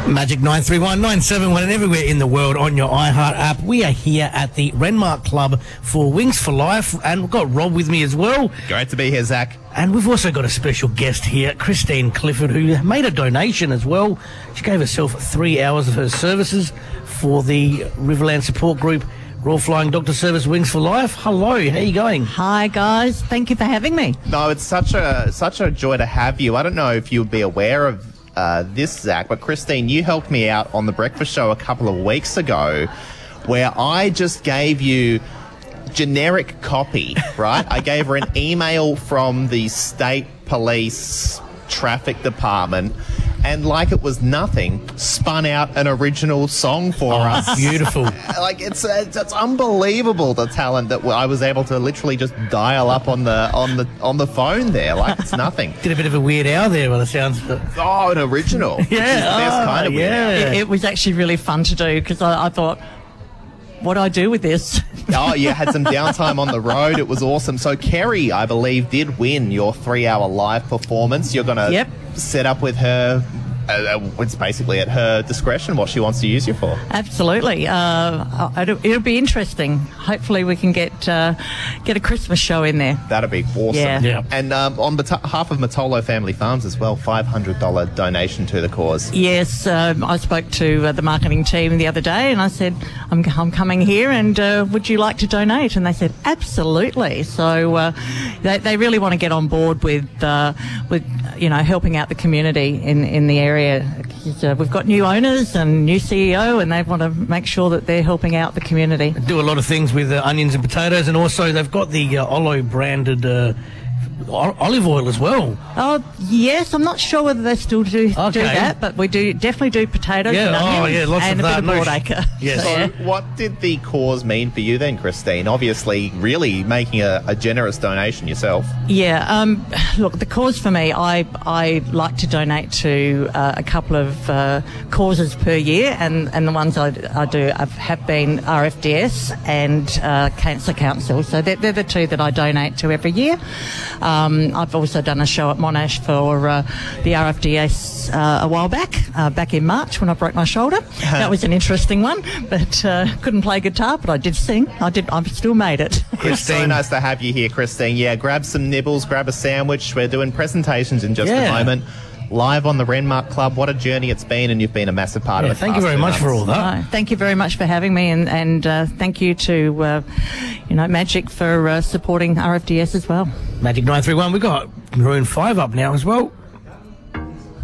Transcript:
Magic 931 971 and everywhere in the world on your iHeart app. We are here at the Renmark Club for Wings for Life, and we've got Rob with me as well. Great to be here, Zach. And we've also got a special guest here, Christine Clifford, who made a donation as well. She gave herself 3 hours of her services for the Riverland Support Group, Royal Flying Doctor Service Wings for Life. Hello, how are you going? Hi guys, thank you for having me. No, it's such a joy to have you. I don't know if you would be aware of this, Zach, but Christine, you helped me out on The Breakfast Show a couple of weeks ago where I just gave you generic copy, right? I gave her an email from the State Police Traffic Department and, like it was nothing, spun out an original song for us. Beautiful. Like, it's unbelievable, the talent that I was able to literally just dial up on the phone there, like it's nothing. Did a bit of a Weird Al there by the sounds of it. Oh, an original. Yeah. Which is the best kind of Weird Al. It was actually really fun to do because I thought, what do I do with this? Oh, you had some downtime on the road. It was awesome. So Kerry, I believe, did win your 3-hour live performance. You're going to set up with her. It's basically at her discretion what she wants to use you for. Absolutely. It'll be interesting. Hopefully we can get a Christmas show in there. That'd be awesome. Yeah. And on behalf of Matolo Family Farms as well, $500 donation to the cause. Yes, I spoke to the marketing team the other day and I said, I'm coming here and would you like to donate? And they said, absolutely. So they really want to get on board with helping out the community in the area. We've got new owners and new CEO and they want to make sure that they're helping out the community. Do a lot of things with onions and potatoes, and also they've got the Olo branded olive oil as well. Oh, yes. I'm not sure whether they still do that, but we definitely do potatoes and onions lots and of that. a bit of broadacre. Yes. So what did the cause mean for you then, Christine? Obviously, really making a generous donation yourself. Yeah. Look, the cause for me, I like to donate to a couple of causes per year, and the ones I do have been RFDS and Cancer Council. So they're the two that I donate to every year. I've also done a show at Monash for the RFDS a while back in March when I broke my shoulder. That was an interesting one, but couldn't play guitar, but I did sing. I still made it. It's so nice to have you here, Christine. Yeah, grab some nibbles, grab a sandwich. We're doing presentations in just a moment. Live on the Renmark Club. What a journey it's been, and you've been a massive part of it. Thank you very much for all that. Thank you very much for having me, and thank you to Magic for supporting RFDS as well. Magic 931. We've got Maroon 5 up now as well.